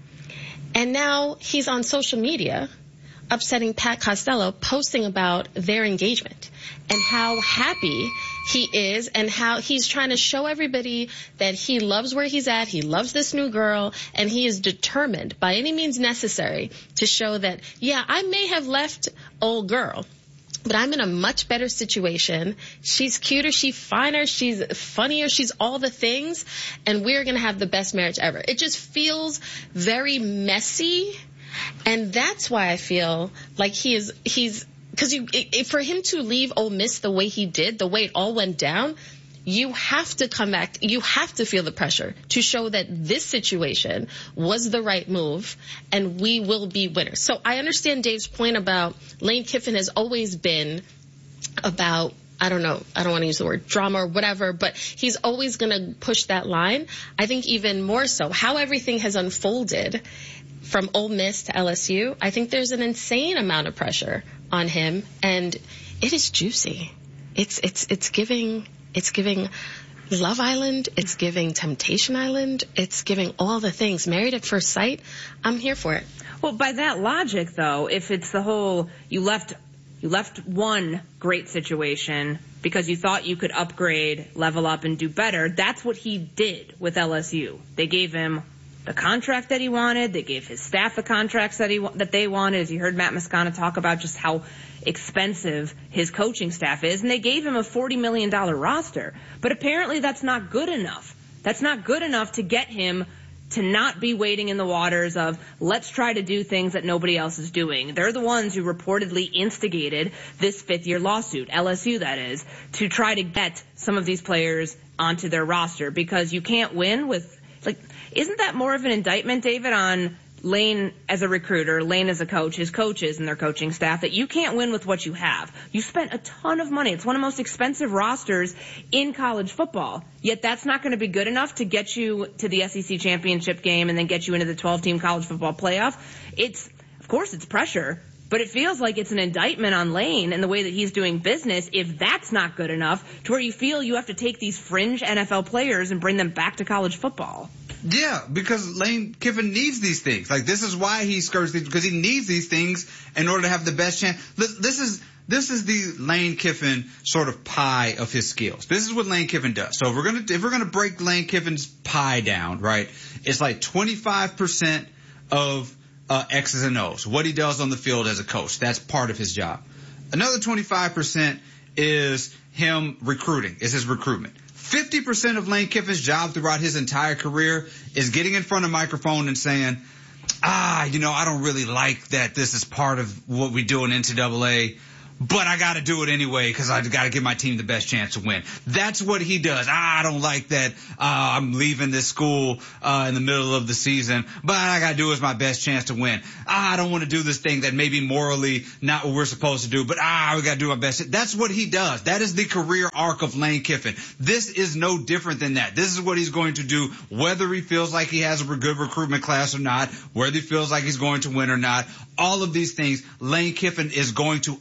And now he's on social media upsetting Pat Costello, posting about their engagement and how happy he is and how he's trying to show everybody that he loves where he's at, he loves this new girl, and he is determined by any means necessary to show that, yeah, I may have left old girl, but I'm in a much better situation. She's cuter, she's finer, she's funnier, she's all the things, and we're going to have the best marriage ever. It just feels very messy, and that's why I feel like he's because for him to leave Ole Miss the way he did, the way it all went down, you have to come back. You have to feel the pressure to show that this situation was the right move and we will be winners. So I understand Dave's point about Lane Kiffin has always been about, I don't know, I don't want to use the word drama or whatever, but he's always going to push that line. I think even more so, how everything has unfolded from Ole Miss to LSU, I think there's an insane amount of pressure on him, and it is juicy. It's giving Love Island, it's giving Temptation Island, it's giving all the things. Married at First Sight, I'm here for it. Well, by that logic, though, if it's the whole you left one great situation because you thought you could upgrade, level up, and do better, that's what he did with LSU. They gave him the contract that he wanted. They gave his staff the contracts that they wanted. As you heard Matt Moscona talk about just how expensive his coaching staff is. And they gave him a $40 million roster. But apparently that's not good enough. That's not good enough to get him to not be wading in the waters of let's try to do things that nobody else is doing. They're the ones who reportedly instigated this fifth-year lawsuit, LSU that is, to try to get some of these players onto their roster because you can't win with, like, isn't that more of an indictment, David, on Lane as a recruiter, Lane as a coach, his coaches and their coaching staff, that you can't win with what you have? You spent a ton of money. It's one of the most expensive rosters in college football. Yet that's not going to be good enough to get you to the SEC championship game and then get you into the 12-team college football playoff. Of course, it's pressure, but it feels like it's an indictment on Lane and the way that he's doing business if that's not good enough to where you feel you have to take these fringe NFL players and bring them back to college football. Yeah, because Lane Kiffin needs these things. Like, this is why he skirts these, because he needs these things in order to have the best chance. This is the Lane Kiffin sort of pie of his skills. This is what Lane Kiffin does. So if we're gonna break Lane Kiffin's pie down, right, it's like 25% of X's and O's, what he does on the field as a coach. That's part of his job. Another 25% is him recruiting, is his recruitment. 50% of Lane Kiffin's job throughout his entire career is getting in front of a microphone and saying, I don't really like that this is part of what we do in NCAA, but I got to do it anyway because I got to give my team the best chance to win. That's what he does. I don't like that I'm leaving this school in the middle of the season, but I got to do it as my best chance to win. I don't want to do this thing that may be morally not what we're supposed to do, but we got to do our best. That's what he does. That is the career arc of Lane Kiffin. This is no different than that. This is what he's going to do, whether he feels like he has a good recruitment class or not, whether he feels like he's going to win or not. All of these things, Lane Kiffin is going to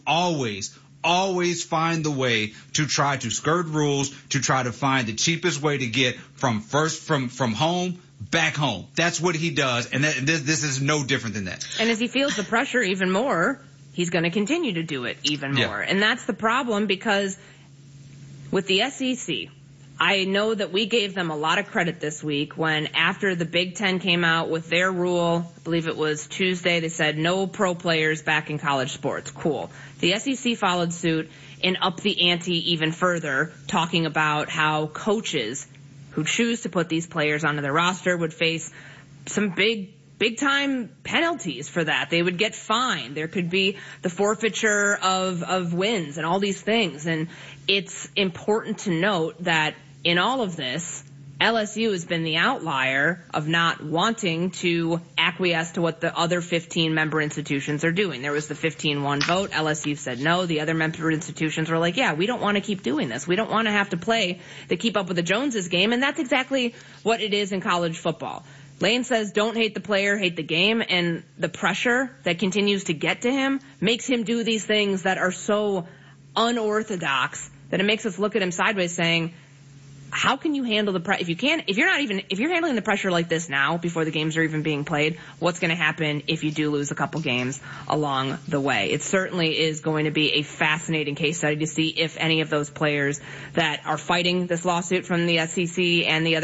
always find the way to try to skirt rules, to try to find the cheapest way to get from home back home. That's what he does, and this is no different than that. And as he feels the pressure even more, he's going to continue to do it even more. And that's the problem, because With the SEC, I know that we gave them a lot of credit this week when after the Big Ten came out with their rule, I believe it was Tuesday, they said no pro players back in college sports. Cool. The SEC followed suit and upped the ante even further, talking about how coaches who choose to put these players onto their roster would face some big time penalties for that. They would get fined. There could be the forfeiture of wins and all these things. And it's important to note that in all of this, LSU has been the outlier of not wanting to acquiesce to what the other 15 member institutions are doing. There was the 15-1 vote. LSU said no. The other member institutions were like, yeah, we don't want to keep doing this. We don't want to have to play the keep up with the Joneses game. And that's exactly what it is in college football. Lane says don't hate the player, hate the game. And the pressure that continues to get to him makes him do these things that are so unorthodox that it makes us look at him sideways saying, how can you handle the pressure? If you're handling the pressure like this now before the games are even being played, what's going to happen if you do lose a couple games along the way? It certainly is going to be a fascinating case study to see if any of those players that are fighting this lawsuit from the SEC and the other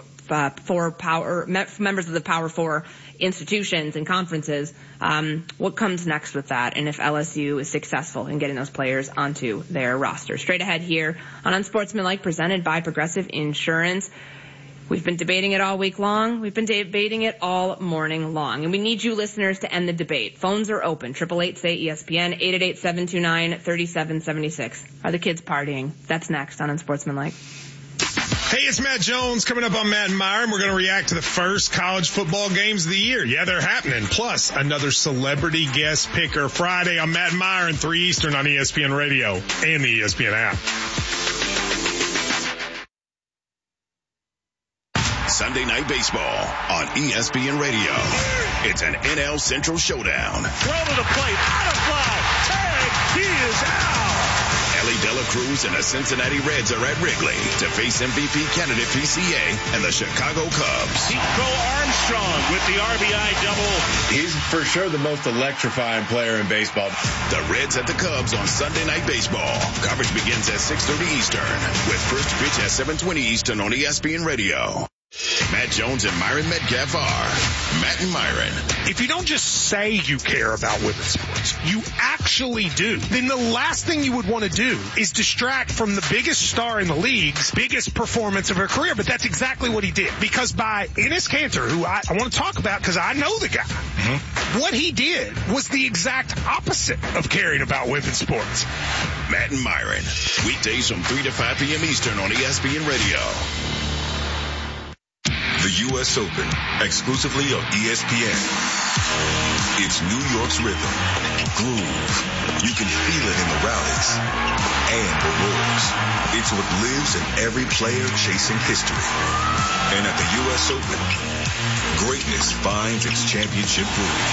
members of the Power Four institutions and conferences, what comes next with that, and if LSU is successful in getting those players onto their roster. Straight ahead here on Unsportsmanlike, presented by Progressive Insurance. We've been debating it all week long. We've been debating it all morning long. And we need you listeners to end the debate. Phones are open. 888-SAY-ESPN, 888-729-3776. Are the kids partying? That's next on Unsportsmanlike. Hey, it's Matt Jones. Coming up on Matt and Myron, we're going to react to the first college football games of the year. Yeah, they're happening. Plus, another celebrity guest picker Friday on Matt and Myron, 3 Eastern on ESPN Radio and the ESPN app. Sunday Night Baseball on ESPN Radio. It's an NL Central showdown. Throw to the plate, out of fly, tag, he is out. Ellie De La Cruz and the Cincinnati Reds are at Wrigley to face MVP candidate PCA and the Chicago Cubs. Nico Armstrong with the RBI double. He's for sure the most electrifying player in baseball. The Reds at the Cubs on Sunday Night Baseball. Coverage begins at 6:30 Eastern with first pitch at 7:20 Eastern on ESPN Radio. Matt Jones and Myron Metcalf are Matt and Myron. If you don't just say you care about women's sports, you actually do, then the last thing you would want to do is distract from the biggest star in the league's biggest performance of her career. But that's exactly what he did. Because by Enes Kanter, who I want to talk about because I know the guy, what he did was the exact opposite of caring about women's sports. Matt and Myron, weekdays from 3 to 5 p.m. Eastern on ESPN Radio. The U.S. Open, exclusively on ESPN. It's New York's rhythm, groove. You can feel it in the rallies and the roars. It's what lives in every player chasing history. And at the U.S. Open, greatness finds its championship groove.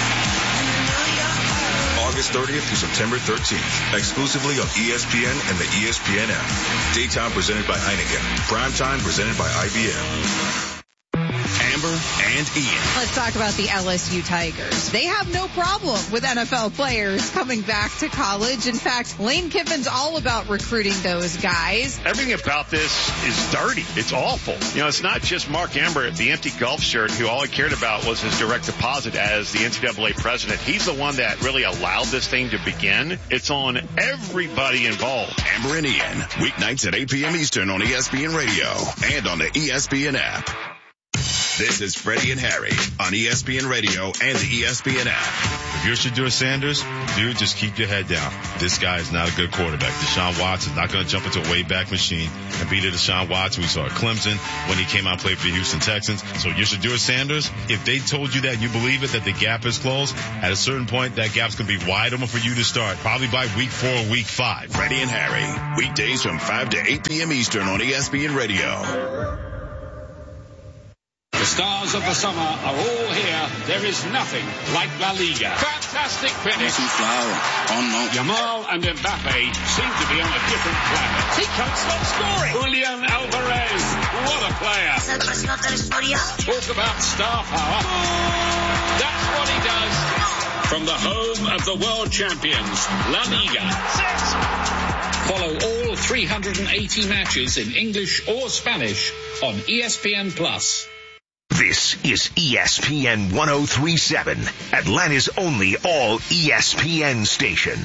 August 30th through September 13th, exclusively on ESPN and the ESPN app. Daytime presented by Heineken. Primetime presented by IBM. Amber and Ian. Let's talk about the LSU Tigers. They have no problem with NFL players coming back to college. In fact, Lane Kiffin's all about recruiting those guys. Everything about this is dirty. It's awful. You know, it's not just Mark Amber, the empty golf shirt, who all he cared about was his direct deposit as the NCAA president. He's the one that really allowed this thing to begin. It's on everybody involved. Amber and Ian, weeknights at 8 p.m. Eastern on ESPN Radio and on the ESPN app. This is Freddie and Harry on ESPN Radio and the ESPN app. If you're Shedeur Sanders, dude, just keep your head down. This guy is not a good quarterback. Deshaun Watson is not going to jump into a way-back machine and beat a Deshaun Watson. We saw at Clemson when he came out and played for the Houston Texans. So you're Shedeur Sanders. If they told you that and you believe it, that the gap is closed, at a certain point, that gap's going to be wide open for you to start, probably by week 4 or week 5. Freddie and Harry, weekdays from 5 to 8 p.m. Eastern on ESPN Radio. The stars of the summer are all here. There is nothing like La Liga. Fantastic finish. Yamal and Mbappe seem to be on a different planet. He can't stop scoring. Julian Alvarez, what a player. Talk about star power. That's what he does. From the home of the world champions, La Liga. Follow all 380 matches in English or Spanish on ESPN+. This is ESPN 1037, Atlanta's only all ESPN station.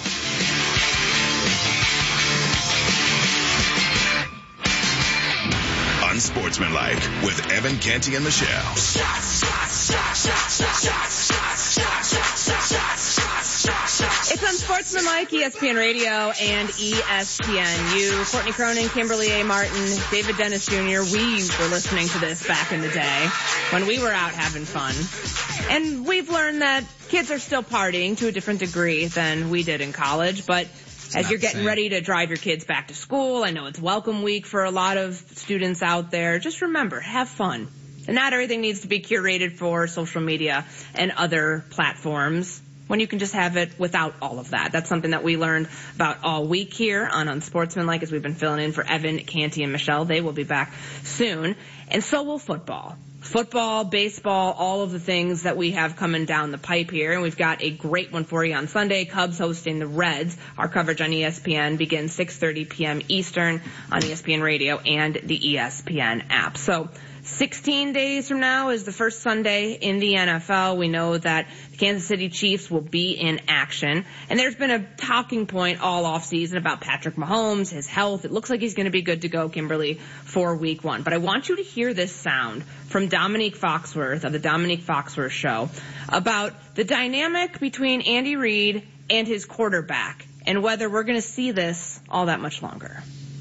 Unsportsmanlike with Evan, Canty, and Michelle. It's Unsportsmanlike, ESPN Radio and ESPNU. Courtney Cronin, Kimberly A. Martin, David Dennis Jr. We were listening to this back in the day when we were out having fun. And we've learned that kids are still partying to a different degree than we did in college, but as you're getting ready to drive your kids back to school, I know it's welcome week for a lot of students out there. Just remember, have fun. And not everything needs to be curated for social media and other platforms when you can just have it without all of that. That's something that we learned about all week here on Unsportsmanlike as we've been filling in for Evan, Canty, and Michelle. They will be back soon. And so will football. Football, baseball, all of the things that we have coming down the pipe here. And we've got a great one for you on Sunday. Cubs hosting the Reds. Our coverage on ESPN begins 6:30 p.m. Eastern on ESPN Radio and the ESPN app. So 16 days from now is the first Sunday in the NFL. We know that the Kansas City Chiefs will be in action. And there's been a talking point all offseason about Patrick Mahomes, his health. It looks like he's going to be good to go, Kimberly, for week one. But I want you to hear this sound from Dominique Foxworth of the Dominique Foxworth Show about the dynamic between Andy Reid and his quarterback and whether we're going to see this all that much longer.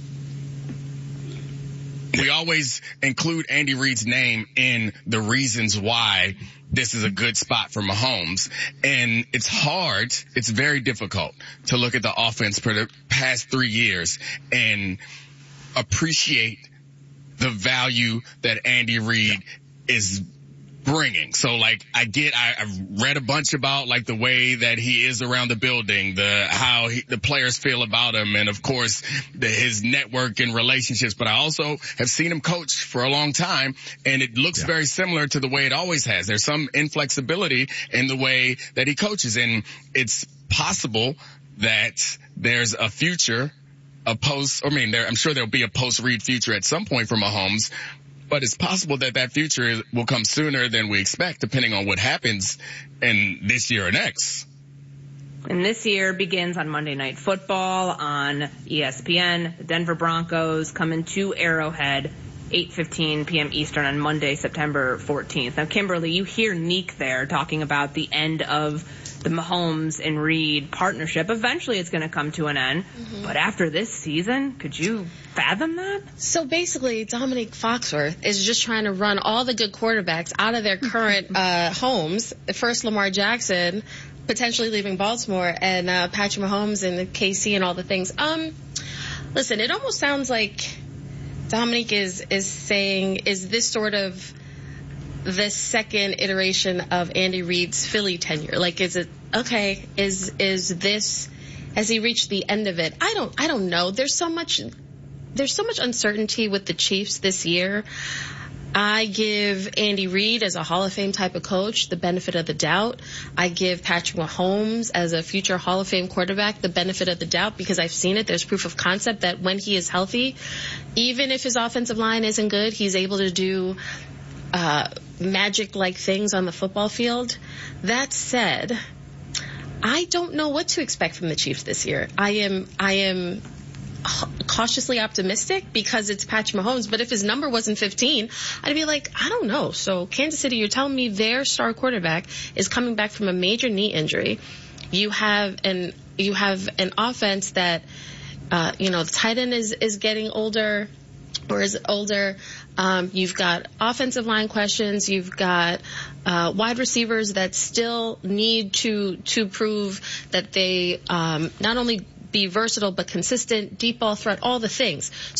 We always include Andy Reid's name in the reasons why this is a good spot for Mahomes. And it's hard, it's very difficult to look at the offense for the past 3 years and appreciate the value that Andy Reid is bringing. So I've read a bunch about the way that he is around the building, how the players feel about him, and of course his network and relationships. But I also have seen him coach for a long time, and it looks very similar to the way it always has. There's some inflexibility in the way that he coaches, and it's possible that there's a future, I'm sure there'll be a post-Reid future at some point for Mahomes. But it's possible that future will come sooner than we expect, depending on what happens in this year or next. And this year begins on Monday Night Football on ESPN. The Denver Broncos coming to Arrowhead, 8:15 p.m. Eastern on Monday, September 14th. Now, Kimberly, you hear Neek there talking about the end of the Mahomes and Reid partnership. Eventually it's going to come to an end. Mm-hmm. But after this season, could you fathom that? So basically, Dominique Foxworth is just trying to run all the good quarterbacks out of their current homes. First, Lamar Jackson, potentially leaving Baltimore, and Patrick Mahomes and KC and all the things. Listen, it almost sounds like Dominique is saying, is this sort of the second iteration of Andy Reid's Philly tenure? Is it okay? Is this, has he reached the end of it? I don't know. There's so much uncertainty with the Chiefs this year. I give Andy Reid as a Hall of Fame type of coach the benefit of the doubt. I give Patrick Mahomes as a future Hall of Fame quarterback the benefit of the doubt because I've seen it. There's proof of concept that when he is healthy, even if his offensive line isn't good, he's able to do magic-like things on the football field. That said, I don't know what to expect from the Chiefs this year. I am cautiously optimistic because it's Patrick Mahomes, but if his number wasn't 15, I'd be like, I don't know. So Kansas City, you're telling me their star quarterback is coming back from a major knee injury. You have an offense that, the tight end is getting older or is older. You've got offensive line questions. You've got wide receivers that still need to prove that they not only be versatile but consistent, deep ball threat, all the things.